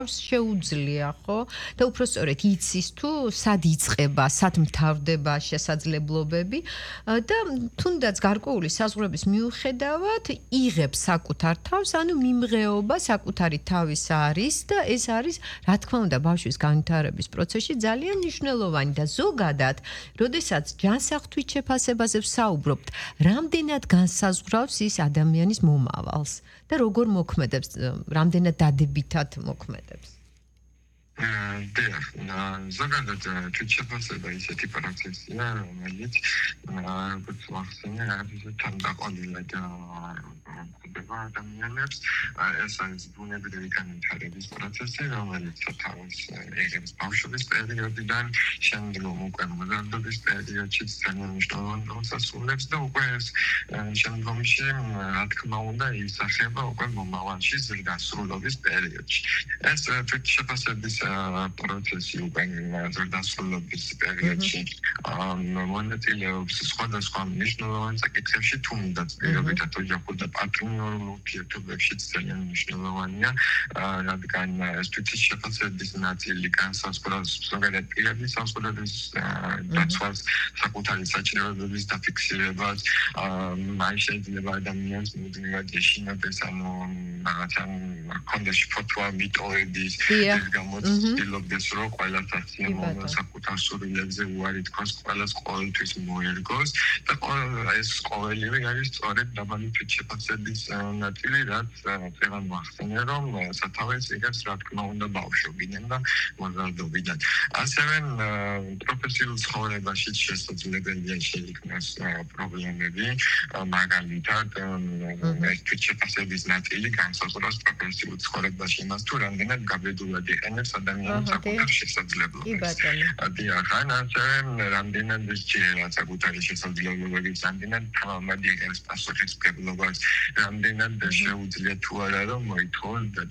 შეუძლია, ხო? და უფრო სწორედ იცის თუ სად იწყება, სად მთავრდება შესაძლებლობები და თუნდაც გარკვეული საზღვრების მიუხედავად იღებს საკუთარ თავს, ანუ მიმღეობა საკუთარი თავის არის და ეს არის, რა თქმა უნდა, ბავშვის განვითარების პროცესში ძალიან მნიშვნელოვანი და ზოგადად, როდესაც ჯანსაღთვით შეფასებაზე ვსაუბრობთ, რამდენად განსაზღვრავს ის ადამიანის მომავალს და როგორ მოქმედებს, რამდენად დადებითად მოქმედებს. ზოგადად თვითშეფასება ისეთი პროცესია, რომელიც როგორც ვახსენე, არის თანდაყოლილად ხდება ადამიანებს. ეს არის ბუნებრივი განვითარების პროცესი, რომელიც თავის იღებს ბავშვობის პერიოდიდან, შემდგომ უკვე მოზარდობის პერიოდში ძალიან მნიშვნელოვან როლს ასრულებს და უკვე ეს შემდგომში, რა თქმა უნდა, ისახება უკვე მომავალში ზრდასრულობის პერიოდში. ეს თვითშეფასების პროცესი უკვე ზრდასრულობის პერიოდში მონაწილეობს სხვადასხვა მნიშვნელოვან საკითხებში, თუმცა პირობითად ოჯახურ და პარტნიორულ ურთიერთობებში ძალიან მნიშვნელოვანია, რადგან ეს თვითშეფასების ნაწილი განსაზღვრავს ზოგადად პირების საზღვრების დაცვას, საკუთარი საჭიროებების დაფიქსირებას, აი შეიძლება ადამიანს მუდმივად ეშინოდეს, ანუ რაღაცა კონდეს ფოთვა მიტოვების ეს გამოცდილობდეს, რომ ყველა საცინო საკუთარ სურვილებზე უარი თქვას, ყველას ყოველთვის მოერგოს და ეს ყოველივე არის სწორედ დაბალი თვითშეფასების ნაწილი, რაც წეგან ვახსენე, რომ სათავეს იღებს, რა თქმა უნდა, ბავშვობიდან და მოზარდობიდან. ასევე პროფესიულ ცხოვრებაში შესაძლებელია შეიქმნას პრობლემები, მაგალითად, ეს თვითშეფასების ნაწილი განსაზღვრავს პროფესიულ ცხოვრებაში იმას, თუ რამდენად გაბედულად იყენებს ადამიანის საკუთარ შესაძლებლობებს. ასევე რამდენად სჭირდება საკუთარი შესაძლებლობების, რამდენად თავად იღებს პასუხისმგებლობას, რამდენად შეუძლია თუ არა რომ მოითხოვოს